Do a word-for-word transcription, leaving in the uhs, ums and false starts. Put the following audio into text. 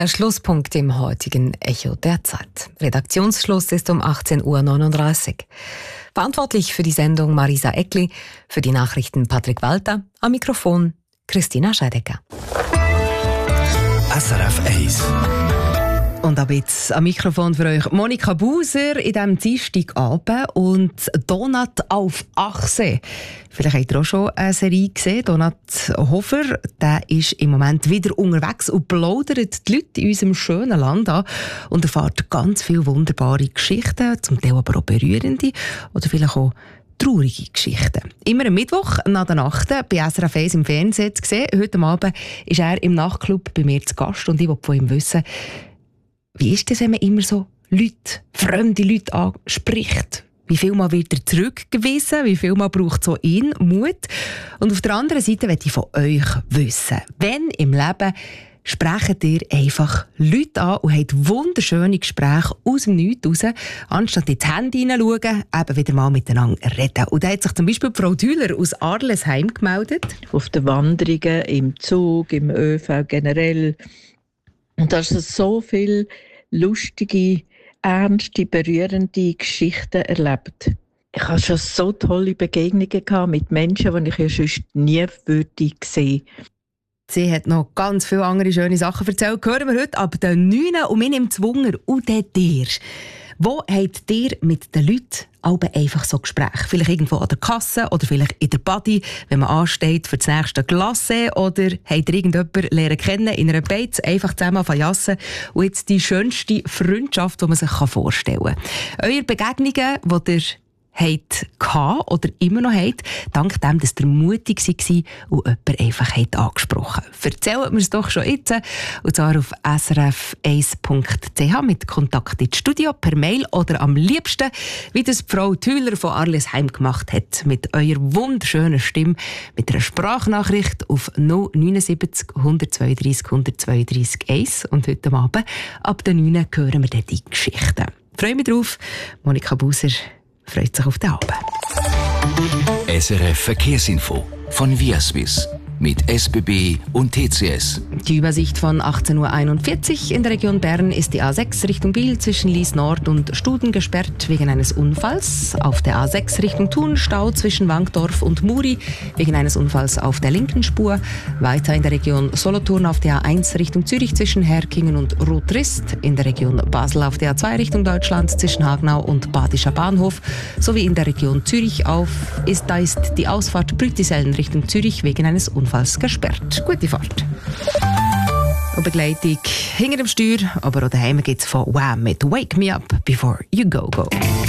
Ein Schlusspunkt im heutigen Echo der Zeit. Redaktionsschluss ist um achtzehn Uhr neununddreißig. Verantwortlich für die Sendung Marisa Eckli, für die Nachrichten Patrick Walter, am Mikrofon Christina Scheidecker. S R F eins. Und ab jetzt am Mikrofon für euch Monika Buser in diesem Dienstagabend und Donat auf Achse. Vielleicht habt ihr auch schon eine Serie gesehen. Donat Hofer, der ist im Moment wieder unterwegs und plaudert die Leute in unserem schönen Land an und erfahrt ganz viele wunderbare Geschichten, zum Teil aber auch berührende oder vielleicht auch traurige Geschichten. Immer am Mittwoch nach der Nacht bei S R F eins im Fernsehen zu sehen. Heute Abend ist er im Nachtclub bei mir zu Gast und ich will von ihm wissen, wie ist das, wenn man immer so Leute, fremde Leute anspricht? Wie viel Mal wird er zurückgewiesen? Wie viel Mal braucht so ihn Mut? Und auf der anderen Seite möchte ich von euch wissen, wenn im Leben sprecht ihr einfach Leute an und habt wunderschöne Gespräche aus dem Nichts raus, anstatt ins Handy hineinschauen, eben wieder mal miteinander reden. Und da hat sich zum Beispiel Frau Thüler aus Arlesheim gemeldet. Auf den Wanderungen, im Zug, im ÖV generell. Und da ist so viele lustige, ernste, berührende Geschichten erlebt. Ich habe schon so tolle Begegnungen gehabt mit Menschen, die ich ja sonst nie würde sehen. Sie hat noch ganz viele andere schöne Sachen erzählt. Hören wir heute ab den neun und mir nimmt es Wunder. Und dann dir. Wo habt ihr mit den Leuten aber einfach so Gespräche? Vielleicht irgendwo an der Kasse oder vielleicht in der Body, wenn man ansteht für das nächste Glacé, oder habt ihr irgendjemanden lernen kennen in einer Beiz, einfach zusammen verjassen und jetzt die schönste Freundschaft, die man sich vorstellen kann. Eure Begegnungen, die ihr habt oder immer noch habt, dank dem, dass ihr mutig war und jemanden einfach habt angesprochen. Erzählt mir es doch schon jetzt, und zwar auf s r f eins punkt c h mit Kontakt ins Studio, per Mail oder am liebsten, wie das Frau Thüler von Arlesheim gemacht hat, mit eurer wunderschönen Stimme, mit einer Sprachnachricht auf null sieben neun eins zwei eins zwei zwei drei eins. Und heute Abend ab der neun hören wir dann die Geschichten. Ich freue mich drauf. Monika Buser freut sich auf den Abend. S R F Verkehrsinfo von Viaswiss mit S B B und T C S. Die Übersicht von achtzehn Uhr einundvierzig. In der Region Bern ist die A sechs Richtung Biel zwischen Lies Nord und Studen gesperrt wegen eines Unfalls. Auf der A sechs Richtung Thun Stau zwischen Wankdorf und Muri wegen eines Unfalls auf der linken Spur. Weiter in der Region Solothurn auf der A eins Richtung Zürich zwischen Herkingen und Rotrist. In der Region Basel auf der A zwei Richtung Deutschland zwischen Hagnau und Badischer Bahnhof. Sowie in der Region Zürich auf ist, da ist die Ausfahrt Brütisellen Richtung Zürich wegen eines Unfalls gesperrt. Gute Fahrt. Und Begleitung hinter dem Steuer, aber auch daheim gibt es von Wham mit Wake Me Up Before You Go Go.